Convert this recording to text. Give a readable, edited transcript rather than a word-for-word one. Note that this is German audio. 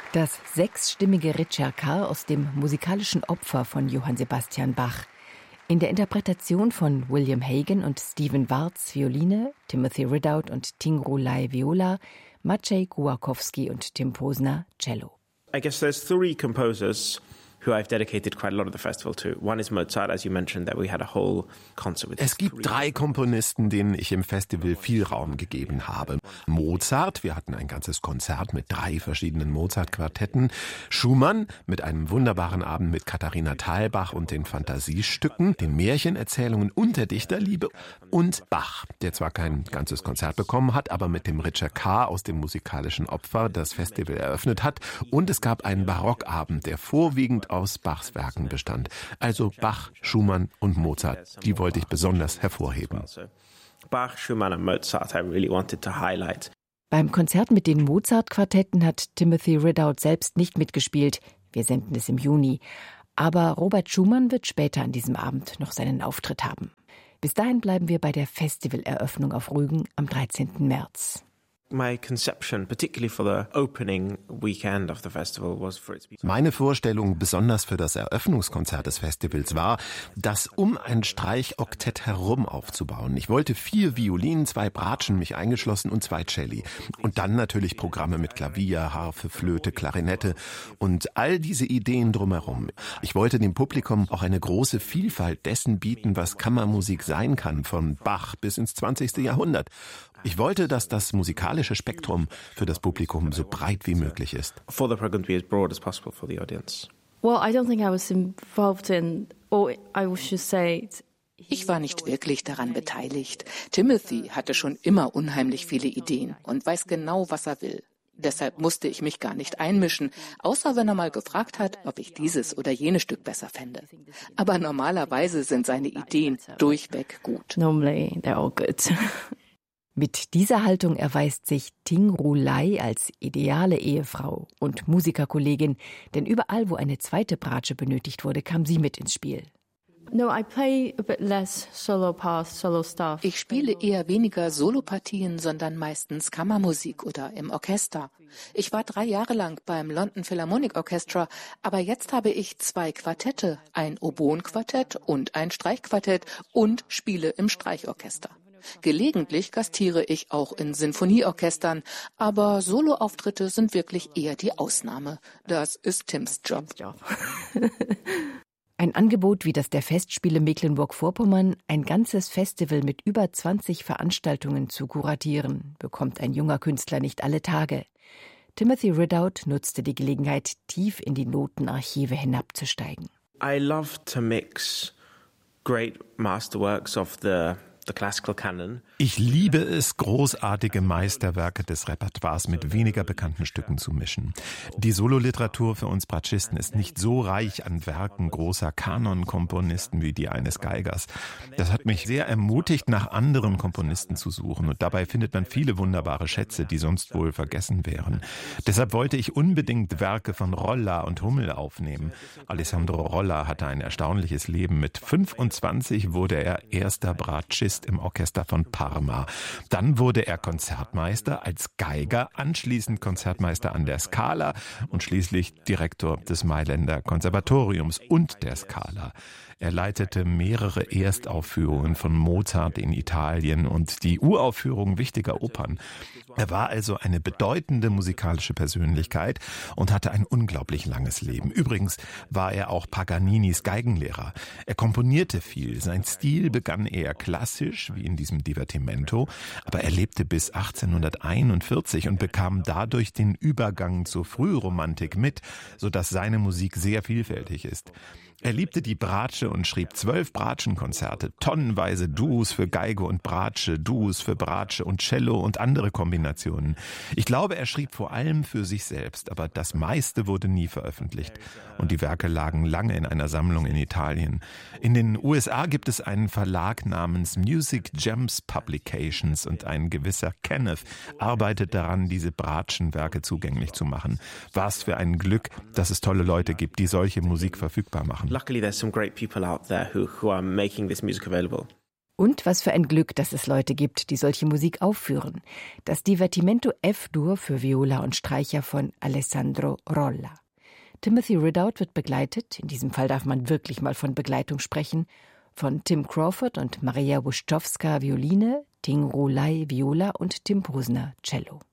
Das sechsstimmige Ricercar aus dem musikalischen Opfer von Johann Sebastian Bach. In der Interpretation von William Hagen und Stephen Warz Violine, Timothy Ridout und Tingru Lai Viola, Maciej Kułakowski und Tim Posner Cello. I guess there's three composers who I've dedicated quite a lot of the festival to. One is Mozart, as you mentioned, that we had a whole concert with. Es gibt drei Komponisten, denen ich im Festival viel Raum gegeben habe. Mozart, wir hatten ein ganzes Konzert mit 3 verschiedenen Mozart-Quartetten. Schumann mit einem wunderbaren Abend mit Katharina Thalbach und den Fantasiestücken, den Märchenerzählungen und der Dichterliebe. Und Bach, der zwar kein ganzes Konzert bekommen hat, aber mit dem Ricercar aus dem musikalischen Opfer das Festival eröffnet hat. Und es gab einen Barockabend, der vorwiegend aus Bachs Werken bestand. Also Bach, Schumann und Mozart, die wollte ich besonders hervorheben. Bach, Schumann und Mozart, I really wanted to highlight. Beim Konzert mit den Mozart-Quartetten hat Timothy Ridout selbst nicht mitgespielt. Wir senden es im Juni. Aber Robert Schumann wird später an diesem Abend noch seinen Auftritt haben. Bis dahin bleiben wir bei der Festivaleröffnung auf Rügen am 13. März. Meine Vorstellung, besonders für das Eröffnungskonzert des Festivals, war, das um ein Streichoktett herum aufzubauen. Ich wollte 4 Violinen, 2 Bratschen, mich eingeschlossen und 2 Celli. Und dann natürlich Programme mit Klavier, Harfe, Flöte, Klarinette und all diese Ideen drumherum. Ich wollte dem Publikum auch eine große Vielfalt dessen bieten, was Kammermusik sein kann, von Bach bis ins 20. Jahrhundert. Ich wollte, dass das musikalische Spektrum für das Publikum so breit wie möglich ist. For the program to be as broad as possible for the audience. Well, I don't think I was involved in, or I should say, ich war nicht wirklich daran beteiligt. Timothy hatte schon immer unheimlich viele Ideen und weiß genau, was er will. Deshalb musste ich mich gar nicht einmischen, außer wenn er mal gefragt hat, ob ich dieses oder jenes Stück besser fände. Aber normalerweise sind seine Ideen durchweg gut. Normally they're all good. Mit dieser Haltung erweist sich Tingru Lai als ideale Ehefrau und Musikerkollegin, denn überall, wo eine zweite Bratsche benötigt wurde, kam sie mit ins Spiel. Ich spiele eher weniger Solopartien, sondern meistens Kammermusik oder im Orchester. Ich war 3 Jahre lang beim London Philharmonic Orchestra, aber jetzt habe ich 2 Quartette, ein Oboenquartett und ein Streichquartett und spiele im Streichorchester. Gelegentlich gastiere ich auch in Sinfonieorchestern, aber Soloauftritte sind wirklich eher die Ausnahme. Das ist Tims Job. Ein Angebot wie das der Festspiele Mecklenburg-Vorpommern, ein ganzes Festival mit über 20 Veranstaltungen zu kuratieren, bekommt ein junger Künstler nicht alle Tage. Timothy Ridout nutzte die Gelegenheit, tief in die Notenarchive hinabzusteigen. I love to mix great masterworks of the classical canon. Ich liebe es, großartige Meisterwerke des Repertoires mit weniger bekannten Stücken zu mischen. Die Sololiteratur für uns Bratschisten ist nicht so reich an Werken großer Kanonkomponisten wie die eines Geigers. Das hat mich sehr ermutigt, nach anderen Komponisten zu suchen. Und dabei findet man viele wunderbare Schätze, die sonst wohl vergessen wären. Deshalb wollte ich unbedingt Werke von Rolla und Hummel aufnehmen. Alessandro Rolla hatte ein erstaunliches Leben. Mit 25 wurde er erster Bratschist im Orchester von Parma. Dann wurde er Konzertmeister als Geiger, anschließend Konzertmeister an der Scala und schließlich Direktor des Mailänder Konservatoriums und der Scala. Er leitete mehrere Erstaufführungen von Mozart in Italien und die Uraufführung wichtiger Opern. Er war also eine bedeutende musikalische Persönlichkeit und hatte ein unglaublich langes Leben. Übrigens war er auch Paganinis Geigenlehrer. Er komponierte viel. Sein Stil begann eher klassisch, wie in diesem Divertimento, aber er lebte bis 1841 und bekam dadurch den Übergang zur Frühromantik mit, sodass seine Musik sehr vielfältig ist. Er liebte die Bratsche und schrieb 12 Bratschenkonzerte, tonnenweise Duos für Geige und Bratsche, Duos für Bratsche und Cello und andere Kombinationen. Ich glaube, er schrieb vor allem für sich selbst, aber das meiste wurde nie veröffentlicht. Und die Werke lagen lange in einer Sammlung in Italien. In den USA gibt es einen Verlag namens Music Gems Publications und ein gewisser Kenneth arbeitet daran, diese Bratschenwerke zugänglich zu machen. Was für ein Glück, dass es tolle Leute gibt, die solche Musik verfügbar machen. Luckily there's some great people out there who are making this music available. Und was für ein Glück, dass es Leute gibt, die solche Musik aufführen. Das Divertimento F-Dur für Viola und Streicher von Alessandro Rolla. Timothy Ridout wird begleitet, in diesem Fall darf man wirklich mal von Begleitung sprechen, von Tim Crawford und Maria Wuszczowska Violine, Ting Ru Lai Viola und Tim Posner Cello.